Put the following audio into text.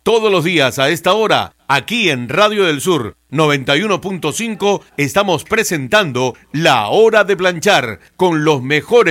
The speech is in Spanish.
Todos los días a esta hora, aquí en Radio del Sur 91.5, estamos presentando La Hora de Planchar con los mejores